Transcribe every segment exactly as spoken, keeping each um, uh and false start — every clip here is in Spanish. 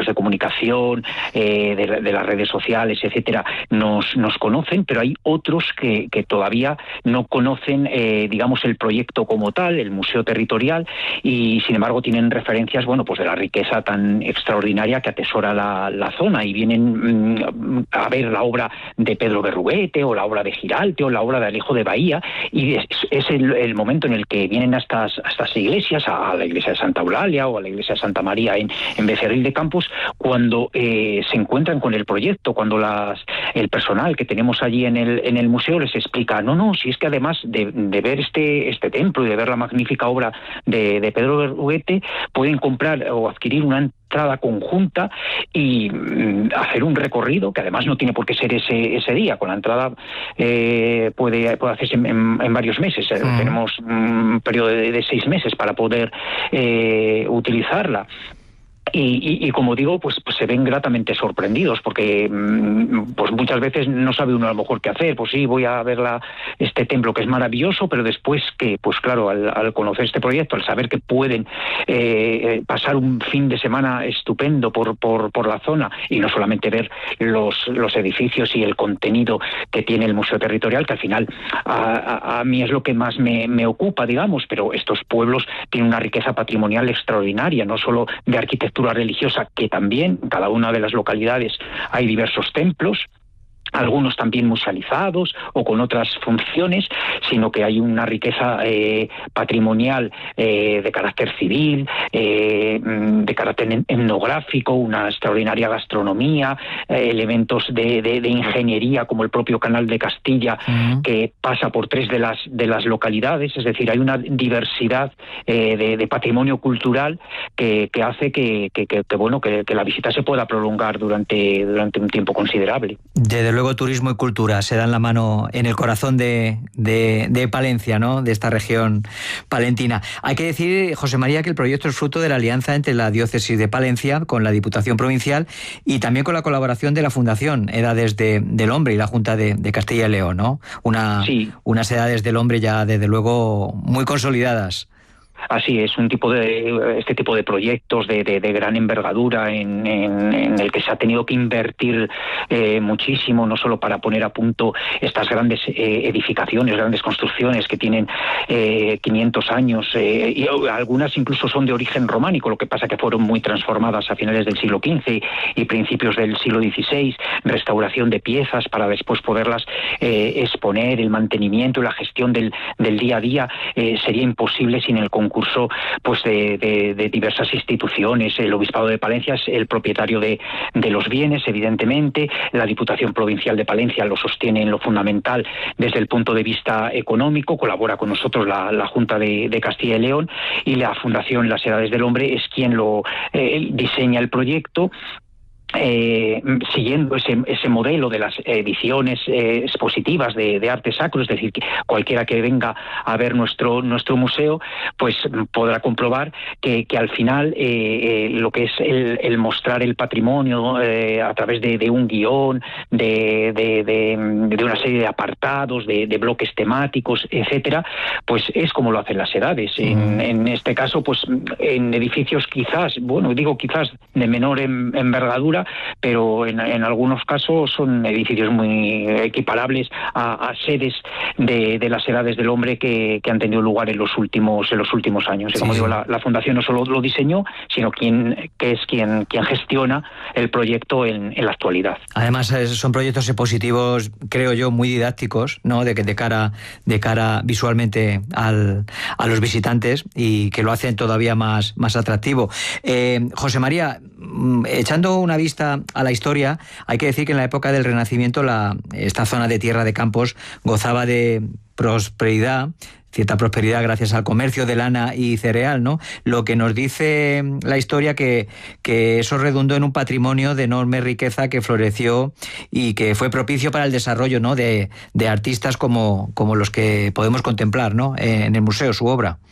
medios de comunicación, eh, de, de las redes sociales, etcétera, nos, nos conocen, pero hay otros que, que todavía no conocen, eh, digamos, el proyecto como tal, el museo territorial, y sin embargo tienen referencias, bueno, pues de la riqueza tan extraordinaria que atesora la, la zona, y vienen mmm, a ver la obra de Pedro Berruguete, o la obra de Giralte, o la obra de Alejo de Bahía, y es, es el, el momento en el que vienen a estas, a estas iglesias, a la iglesia de Santa Eulalia o a la iglesia de Santa María en, en Becerril de Campos, cuando eh, se encuentran con el proyecto, cuando las, el personal que tenemos allí en el, en el museo les explica, no, no, si es que además de, de ver este, este templo y de ver la magnífica obra de, de Pedro Berruguete, pueden comprar o adquirir una entrada conjunta y mm, hacer un recorrido, que además no tiene por qué ser ese, ese día, con la entrada eh, puede, puede hacerse en, en, en varios meses, eh, mm. tenemos un periodo de, de seis meses para poder eh, utilizarla. Y, y, y como digo, pues, pues se ven gratamente sorprendidos, porque pues muchas veces no sabe uno a lo mejor qué hacer. Pues sí, voy a ver la, este templo que es maravilloso, pero después que, pues claro, al, al conocer este proyecto, al saber que pueden eh, pasar un fin de semana estupendo por, por, por la zona, y no solamente ver los, los edificios y el contenido que tiene el Museo Territorial, que al final a, a, a mí es lo que más me, me ocupa, digamos, pero estos pueblos tienen una riqueza patrimonial extraordinaria, no solo de arquitectura religiosa, que también en cada una de las localidades hay diversos templos, algunos también musealizados o con otras funciones, sino que hay una riqueza eh, patrimonial eh, de carácter civil, eh, de carácter etnográfico, una extraordinaria gastronomía, eh, elementos de, de, de ingeniería como el propio Canal de Castilla, uh-huh. que pasa por tres de las de las localidades, es decir, hay una diversidad eh, de, de patrimonio cultural que, que hace que, que, que, que bueno que, que la visita se pueda prolongar durante, durante un tiempo considerable. Desde luego, turismo y cultura se dan la mano en el corazón de, de, de Palencia, ¿no?, de esta región palentina. Hay que decir, José María, que el proyecto es fruto de la alianza entre la diócesis de Palencia con la Diputación Provincial y también con la colaboración de la Fundación Edades de, del Hombre y la Junta de, de Castilla y León, ¿no? Una, sí. Unas Edades del Hombre ya, desde luego, muy consolidadas. Así es, un tipo de este tipo de proyectos de, de, de gran envergadura en, en, en el que se ha tenido que invertir eh, muchísimo, no solo para poner a punto estas grandes eh, edificaciones, grandes construcciones que tienen eh, quinientos años, eh, y algunas incluso son de origen románico, lo que pasa que fueron muy transformadas a finales del siglo quince y principios del siglo dieciséis, restauración de piezas para después poderlas eh, exponer, el mantenimiento y la gestión del, del día a día eh, sería imposible sin el concurso concurso pues de, de, de diversas instituciones. El Obispado de Palencia es el propietario de, de los bienes, evidentemente. La Diputación Provincial de Palencia lo sostiene en lo fundamental desde el punto de vista económico, colabora con nosotros la, la Junta de, de Castilla y León, y la Fundación Las Edades del Hombre es quien lo eh, diseña el proyecto, Eh, siguiendo ese, ese modelo de las ediciones eh, expositivas de, de arte sacro, es decir, que cualquiera que venga a ver nuestro nuestro museo pues podrá comprobar que, que al final eh, eh, lo que es el, el mostrar el patrimonio eh, a través de, de un guión, de, de, de, de una serie de apartados, de, de bloques temáticos, etcétera, pues es como lo hacen las edades. Mm. En, en este caso, pues en edificios quizás, bueno, digo quizás de menor en, envergadura, pero en, en algunos casos son edificios muy equiparables a, a sedes de, de las Edades del Hombre que, que han tenido lugar en los últimos en los últimos años. Y como sí, digo, la, la Fundación no solo lo diseñó, sino quien que es quien quien gestiona el proyecto en, en la actualidad. Además, son proyectos expositivos, creo yo, muy didácticos, ¿no?, de, de cara de cara visualmente al, a los visitantes, y que lo hacen todavía más, más atractivo. Eh, José María, echando una vista a la historia, hay que decir que en la época del Renacimiento la, esta zona de Tierra de Campos gozaba de prosperidad, cierta prosperidad gracias al comercio de lana y cereal, ¿no? Lo que nos dice la historia que, que eso redundó en un patrimonio de enorme riqueza que floreció y que fue propicio para el desarrollo, ¿no?, de, de artistas como, como los que podemos contemplar, ¿no?, en el museo, su obra.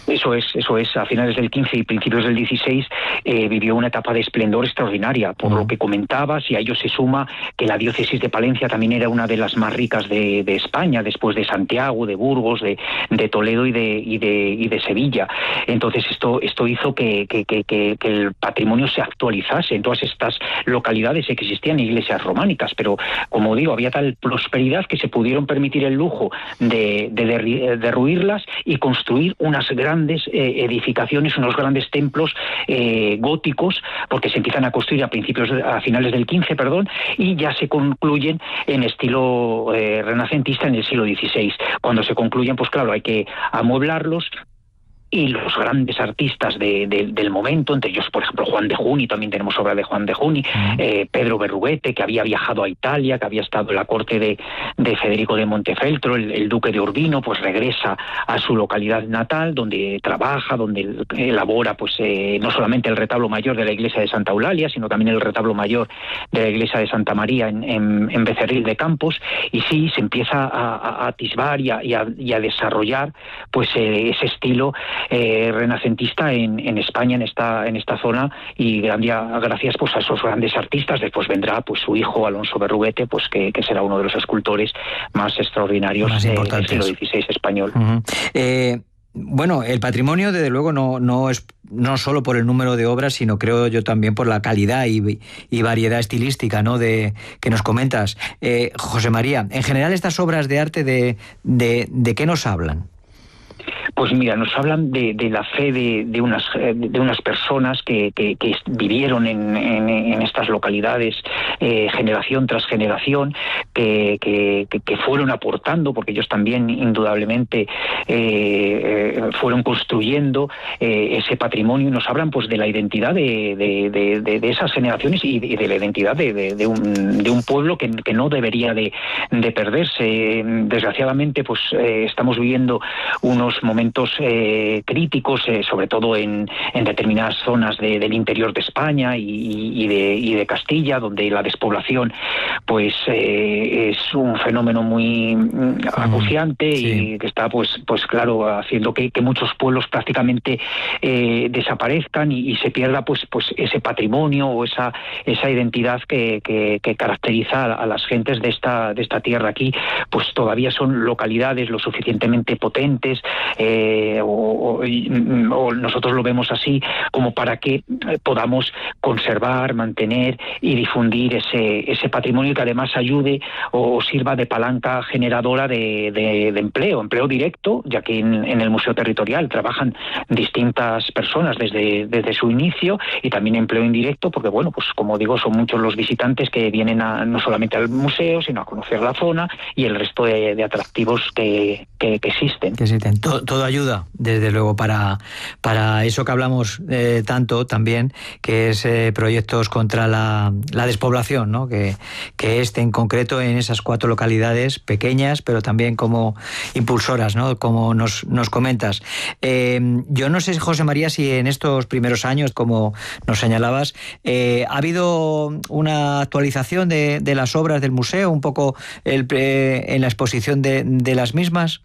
Eso es, eso es. A finales del quince y principios del dieciséis eh, vivió una etapa de esplendor extraordinaria, por mm. lo que comentabas, y a ello se suma que la diócesis de Palencia también era una de las más ricas de, de España, después de Santiago, de Burgos, de, de Toledo y de, y de y de Sevilla. Entonces esto esto hizo que, que, que, que el patrimonio se actualizase. En todas estas localidades existían iglesias románicas, pero como digo, había tal prosperidad que se pudieron permitir el lujo de, de derruirlas y construir unas grandes grandes eh, edificaciones, unos grandes templos eh, góticos, porque se empiezan a construir a principios, a finales del quince, perdón, y ya se concluyen en estilo eh, renacentista en el siglo dieciséis. Cuando se concluyen, pues claro, hay que amueblarlos. Y los grandes artistas de, de, del momento, entre ellos, por ejemplo, Juan de Juni, también tenemos obra de Juan de Juni, uh-huh. eh, Pedro Berruguete, que había viajado a Italia, que había estado en la corte de, de Federico de Montefeltro, el, el duque de Urbino, pues regresa a su localidad natal, donde trabaja, donde elabora, pues eh, no solamente el retablo mayor de la iglesia de Santa Eulalia, sino también el retablo mayor de la iglesia de Santa María en, en, en Becerril de Campos, y sí, se empieza a, a atisbar y a, y, a, y a desarrollar, pues eh, ese estilo Eh, renacentista en, en España, en esta en esta zona, y gracias pues a esos grandes artistas. Después vendrá pues su hijo Alonso Berruguete, pues que, que será uno de los escultores más extraordinarios más eh, del siglo dieciséis español. Uh-huh. eh... Bueno, el patrimonio, desde luego, no, no es no solo por el número de obras, sino creo yo también por la calidad y, y variedad estilística, ¿no?, de que nos comentas. Eh, José María, en general, estas obras de arte, ¿de, de, de qué nos hablan? Pues mira, nos hablan de, de la fe de, de unas de unas personas que, que, que vivieron en, en, en estas localidades eh, generación tras generación, que, que, que fueron aportando, porque ellos también indudablemente eh, fueron construyendo eh, ese patrimonio, y nos hablan pues de la identidad de, de, de, de, de esas generaciones y de, de la identidad de, de, de, un, de un pueblo que, que no debería de, de perderse. Desgraciadamente, pues eh, estamos viviendo unos momentos eh, críticos, eh, sobre todo en, en determinadas zonas de, del interior de España y, y, de, y de Castilla, donde la despoblación pues eh, es un fenómeno muy acuciante, sí. y que está pues pues claro haciendo que, que muchos pueblos prácticamente eh, desaparezcan y, y se pierda pues pues ese patrimonio o esa esa identidad que, que, que caracteriza a, a las gentes de esta de esta tierra. Aquí pues todavía son localidades lo suficientemente potentes, Eh, o, o, o nosotros lo vemos así, como para que podamos conservar, mantener y difundir ese, ese patrimonio, que además ayude o sirva de palanca generadora de, de, de empleo, empleo directo, ya que en, en el Museo Territorial trabajan distintas personas desde, desde su inicio, y también empleo indirecto, porque bueno, pues como digo, son muchos los visitantes que vienen a, no solamente al museo, sino a conocer la zona y el resto de, de atractivos que, que, que existen. Que existen. Todo, todo ayuda, desde luego, para, para eso que hablamos eh, tanto también, que es eh, proyectos contra la, la despoblación, ¿no? Que, que este en concreto en esas cuatro localidades pequeñas, pero también como impulsoras, ¿no?, como nos, nos comentas. Eh, yo no sé, José María, si en estos primeros años, como nos señalabas, eh, ha habido una actualización de, de las obras del museo, un poco el, eh, en la exposición de, de las mismas.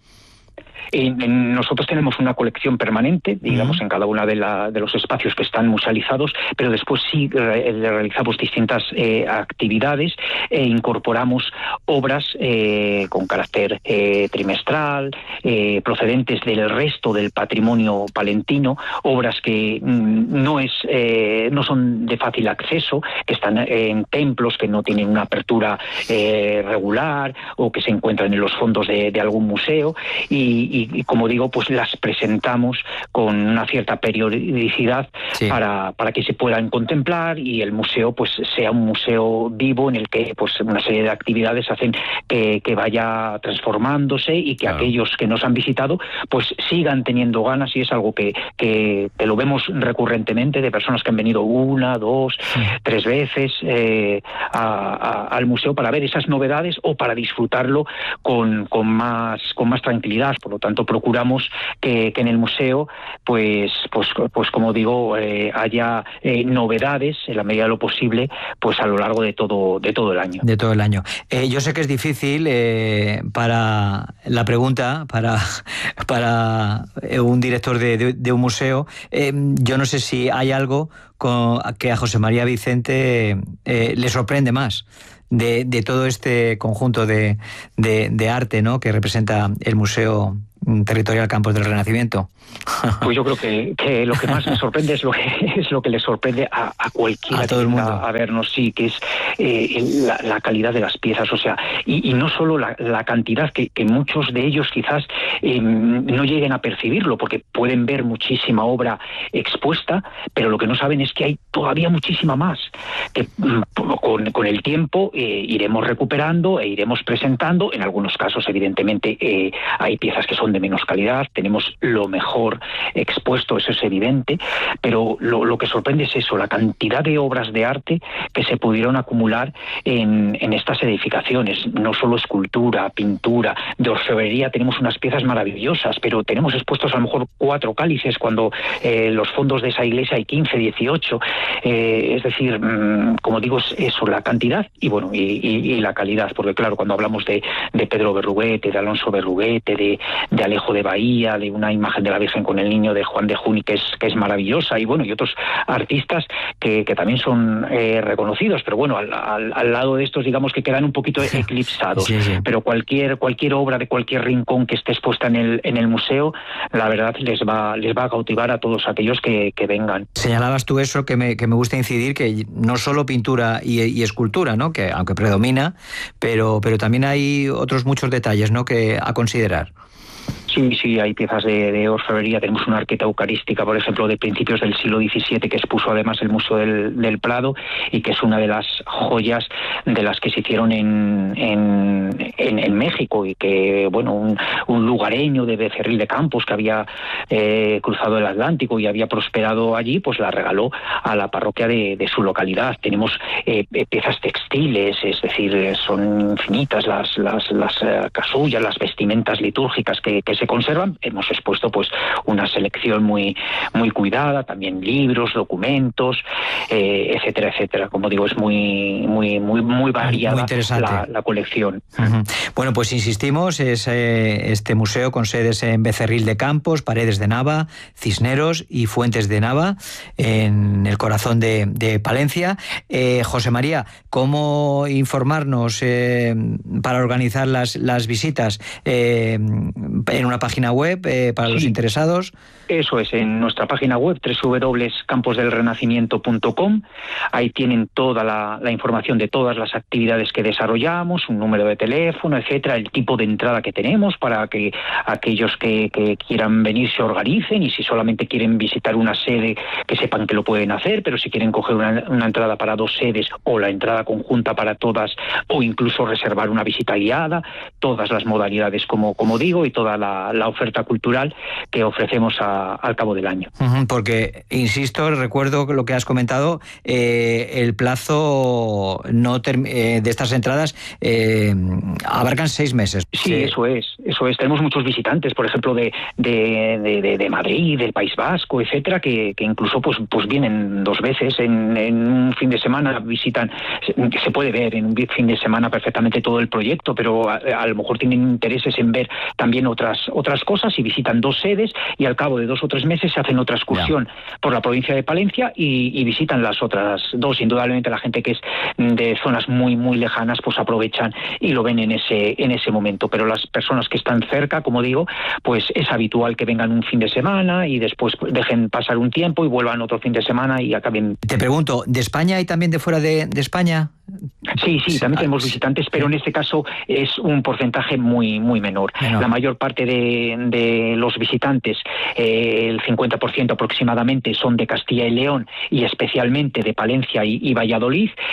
Eh, nosotros tenemos una colección permanente, digamos, uh-huh. en cada uno de, la, de los espacios que están musealizados, pero después sí re, realizamos distintas eh, actividades e incorporamos obras eh, con carácter eh, trimestral, eh, procedentes del resto del patrimonio palentino, obras que mm, no, es, eh, no son de fácil acceso, que están en templos que no tienen una apertura eh, regular o que se encuentran en los fondos de, de algún museo, y, y Y, y como digo, pues las presentamos con una cierta periodicidad, sí. para, para que se puedan contemplar, y el museo pues sea un museo vivo en el que pues una serie de actividades hacen que, que vaya transformándose, y que claro. aquellos que nos han visitado pues sigan teniendo ganas, y es algo que, que, que lo vemos recurrentemente de personas que han venido una, dos, sí. tres veces eh, a, a, al museo para ver esas novedades o para disfrutarlo con, con, más, con más tranquilidad. Por lo tanto, tanto procuramos que, que en el museo, pues, pues, pues como digo, eh, haya eh, novedades en la medida de lo posible, pues a lo largo de todo, de todo el año. De todo el año. Eh, yo sé que es difícil eh, para la pregunta, para, para un director de, de, de un museo. Eh, yo no sé si hay algo con, que a José María Vicente eh, le sorprende más de, de todo este conjunto de, de, de arte, ¿no?, que representa el Museo Territorial Campos del Renacimiento. Pues yo creo que, que lo que más me sorprende es lo que es lo que le sorprende a, a cualquiera a todo que el mundo. A vernos, sí, que es eh, la, la calidad de las piezas, o sea, y, y no solo la, la cantidad, que, que muchos de ellos quizás eh, no lleguen a percibirlo, porque pueden ver muchísima obra expuesta, pero lo que no saben es que hay todavía muchísima más, que con, con el tiempo eh, iremos recuperando e iremos presentando. En algunos casos, evidentemente, eh, hay piezas que son de menos calidad, tenemos lo mejor expuesto, eso es evidente, pero lo, lo que sorprende es eso, la cantidad de obras de arte que se pudieron acumular en, en estas edificaciones, no solo escultura, pintura, de orfebrería. Tenemos unas piezas maravillosas, pero tenemos expuestos a lo mejor cuatro cálices cuando eh, los fondos de esa iglesia hay quince, dieciocho, eh, es decir, mmm, como digo, es eso, la cantidad y bueno, y, y, y la calidad, porque claro, cuando hablamos de, de Pedro Berruguete, de Alonso Berruguete, de, de Alejo de Bahía, de una imagen de la Virgen con el niño de Juan de Juni que es, que es maravillosa, y bueno, y otros artistas que, que también son eh, reconocidos, pero bueno, al, al, al lado de estos, digamos que quedan un poquito eclipsados, sí, sí. Pero cualquier cualquier obra de cualquier rincón que esté expuesta en el en el museo, la verdad les va les va a cautivar a todos aquellos que, que vengan. Señalabas tú eso que me, que me gusta incidir, que no solo pintura y, y escultura, ¿no?, que aunque predomina, pero, pero también hay otros muchos detalles, ¿no?, que a considerar. Sí, sí, hay piezas de, de orfebrería. Tenemos una arqueta eucarística, por ejemplo, de principios del siglo diecisiete, que expuso además el Museo del, del Prado, y que es una de las joyas de las que se hicieron en, en, en, en México, y que, bueno, un, un lugareño de Becerril de Campos que había eh, cruzado el Atlántico y había prosperado allí, pues la regaló a la parroquia de, de su localidad. Tenemos eh, piezas textiles, es decir, son infinitas las, las, las uh, casullas, las vestimentas litúrgicas que, que se conservan. Hemos expuesto pues una selección muy muy cuidada, también libros, documentos, eh, etcétera, etcétera. Como digo, es muy muy muy muy variada muy interesante. La, la colección. Uh-huh. Bueno, pues insistimos, es eh, este museo con sedes en Becerril de Campos, Paredes de Nava, Cisneros y Fuentes de Nava, en el corazón de, de Palencia. Eh, José María, ¿cómo informarnos eh, para organizar las, las visitas? Eh, en una página web eh, para sí, los interesados. Eso es, en nuestra página web doble u doble u doble u punto campos del renacimiento punto com. Ahí tienen toda la, la información de todas las actividades que desarrollamos, un número de teléfono, etcétera, el tipo de entrada que tenemos para que aquellos que, que quieran venir se organicen, y si solamente quieren visitar una sede, que sepan que lo pueden hacer, pero si quieren coger una, una entrada para dos sedes o la entrada conjunta para todas, o incluso reservar una visita guiada, todas las modalidades, como, como digo, y toda la, la oferta cultural que ofrecemos a, al cabo del año. Uh-huh, porque, insisto, recuerdo lo que has comentado, eh, el plazo no ter- eh, de estas entradas eh, abarcan seis meses. Sí, sí, eso es, eso es. Tenemos muchos visitantes, por ejemplo, de, de, de, de, de Madrid, del País Vasco, etcétera, que, que incluso pues, pues vienen dos veces en, en un fin de semana, visitan, se puede ver en un fin de semana perfectamente todo el proyecto, pero a, a lo mejor tienen intereses en ver también otras otras cosas, y visitan dos sedes, y al cabo de dos o tres meses se hacen otra excursión yeah. por la provincia de Palencia y, y visitan las otras dos. Indudablemente la gente que es de zonas muy muy lejanas pues aprovechan y lo ven en ese en ese momento, pero las personas que están cerca, como digo, pues es habitual que vengan un fin de semana y después dejen pasar un tiempo y vuelvan otro fin de semana y acaben. Te pregunto, ¿de España y también de fuera de, de España? Sí, sí, también tenemos visitantes, pero en este caso es un porcentaje muy muy menor. menor. La mayor parte de, de los visitantes, eh, el cincuenta por ciento aproximadamente, son de Castilla y León, y especialmente de Palencia y, y Valladolid,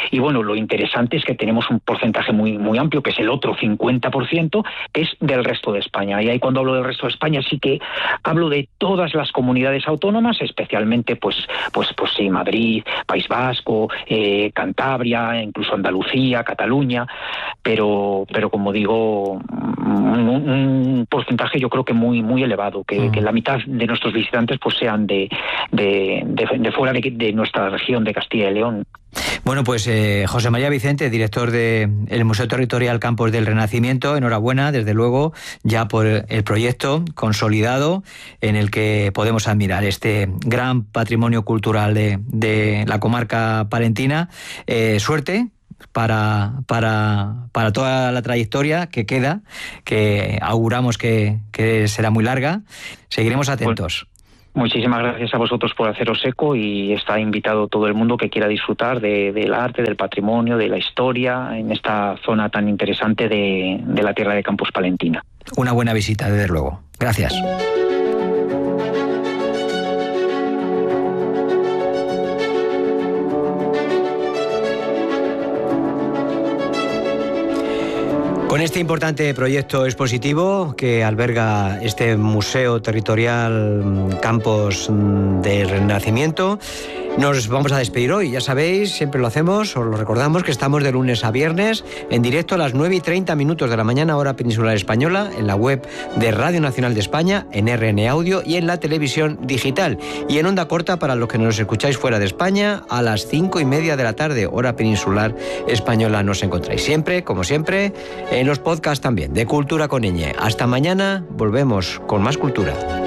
Y bueno, lo interesante es que tenemos un porcentaje muy, muy amplio, que es el otro cincuenta por ciento, que es del resto de España. Y ahí cuando hablo del resto de España sí que hablo de todas las comunidades autónomas, especialmente pues, pues, pues sí, Madrid, País Vasco, eh, Cantabria, incluso Andalucía, Cataluña, pero, pero como digo, un, un porcentaje yo creo que muy, muy elevado, que, mm. que la mitad de nuestros visitantes pues sean de, de, de, de fuera de, de nuestra región de Castilla y León. Bueno, pues eh, José María Vicente, director del Museo Territorial Campos del Renacimiento, enhorabuena, desde luego, ya por el proyecto consolidado en el que podemos admirar este gran patrimonio cultural de, de la comarca palentina. Eh, suerte para, para, para toda la trayectoria que queda, que auguramos que, que será muy larga. Seguiremos atentos. Bueno. Muchísimas gracias a vosotros por haceros eco, y está invitado todo el mundo que quiera disfrutar de, del arte, del patrimonio, de la historia en esta zona tan interesante de, de la tierra de Campos Palentina. Una buena visita, desde luego. Gracias. Con este importante proyecto expositivo que alberga este Museo Territorial Campos del Renacimiento, nos vamos a despedir hoy. Ya sabéis, siempre lo hacemos, os lo recordamos, que estamos de lunes a viernes en directo a las nueve y treinta minutos de la mañana, hora peninsular española, en la web de Radio Nacional de España, en R N Audio y en la televisión digital. Y en onda corta para los que nos escucháis fuera de España, a las cinco y media de la tarde, hora peninsular española, nos encontráis siempre, como siempre, en los podcasts también de Cultura con Ñ. Hasta mañana, volvemos con más cultura.